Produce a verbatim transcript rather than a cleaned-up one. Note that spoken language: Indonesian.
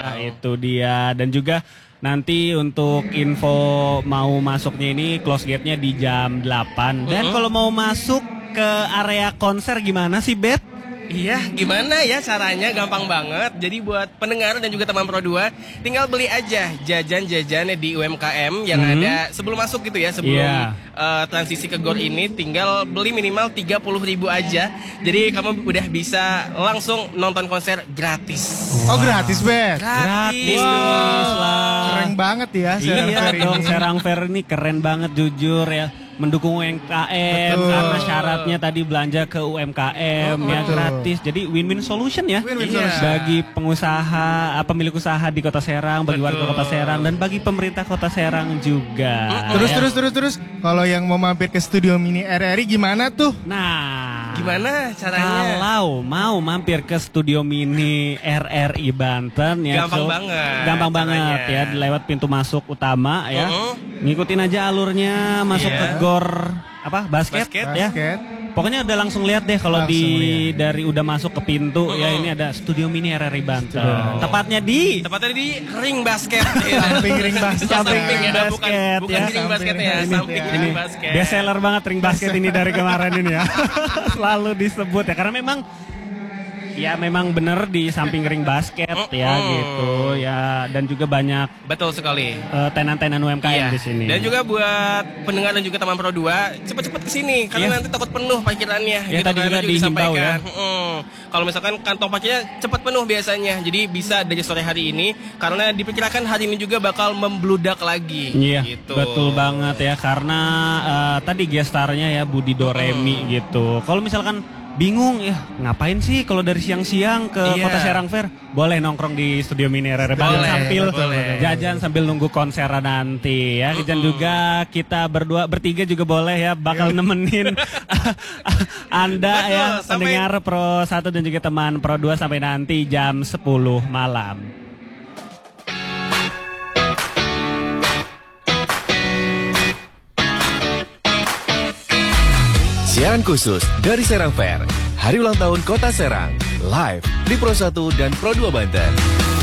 Nah, itu dia. Dan juga nanti untuk info mau masuknya ini close gate-nya di jam delapan. Dan uh-huh. kalau mau masuk ke area konser gimana sih, Bet? Iya, gimana ya caranya? Gampang banget. Jadi buat pendengar dan juga teman Pro dua, tinggal beli aja jajan-jajan di U M K M yang hmm. ada sebelum masuk gitu ya, sebelum yeah. uh, transisi ke Gor ini, tinggal beli minimal tiga puluh ribu aja. Jadi kamu udah bisa langsung nonton konser gratis. Wow. Oh, gratis, Bet? Gratis. Wow. Lah. Keren banget ya Serang iya Fair dong, Serang Fair ini keren banget jujur ya. Mendukung U M K M betul. Karena syaratnya tadi belanja ke U M K M oh, ya betul. Gratis. Jadi win-win solution ya win-win iya. solution. Bagi pengusaha, pemilik usaha di Kota Serang, bagi betul. Warga Kota Serang dan bagi pemerintah Kota Serang juga. Terus ya. terus terus terus kalau yang mau mampir ke Studio Mini R R I gimana tuh? Nah, gimana caranya? Kalau mau mampir ke Studio Mini R R I Banten ya gampang so, banget. Gampang caranya. banget ya lewat pintu masuk utama ya. Uh-huh. Ngikutin aja alurnya masuk yeah. ke Gor apa basket, basket ya. Basket. Pokoknya udah langsung lihat deh kalau di lihat. Dari udah masuk ke pintu uh-huh. ya ini ada Studio Mini R R I Banten. Oh. Tepatnya di tepatnya di ring basket. Samping ring basket. Samping ring ya, basket bukan, ya. Bukan di ring basket ya, ini, samping ini, ring basket. Best seller banget ring basket ini dari kemarin ini ya. Selalu disebut ya karena memang ya memang bener di samping ring basket ya mm-hmm. gitu ya dan juga banyak betul sekali uh, tenan-tenan U M K M iya. di sini. Dan juga buat pendengar dan juga teman Pro dua cepet-cepet kesini karena yeah. nanti takut penuh parkirannya. Ya gitu tadi kan, juga dihimbau ya. Hmm. Kalau misalkan kantong parkirnya cepat penuh biasanya, jadi bisa dari sore hari ini karena diperkirakan hari ini juga bakal membludak lagi. Iya. Gitu. Betul banget ya karena uh, tadi gestarnya ya Budi Doremi hmm. gitu. Kalau misalkan bingung ya ngapain sih kalau dari siang-siang ke iya. Kota Serang Fair, boleh nongkrong di Studio Mini R R I Banten sambil boleh. jajan sambil nunggu konser nanti ya. Dan juga kita berdua bertiga juga boleh ya bakal nemenin Anda betul, ya sampai... pendengar Pro satu dan juga teman Pro dua sampai nanti jam sepuluh malam. Siaran khusus dari Serang Fair, Hari Ulang Tahun Kota Serang, live di Pro satu dan Pro dua Banten.